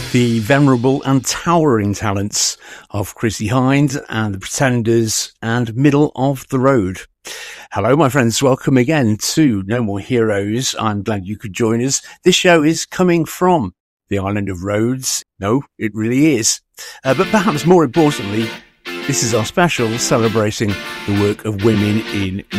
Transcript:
the venerable and towering talents of Chrissie Hynde and the Pretenders and Middle of the Road. Hello, my friends. Welcome again to No More Heroes. I'm glad you could join us. This show is coming from the island of Rhodes. No, it really is. But perhaps more importantly, this is our special celebrating the work of women in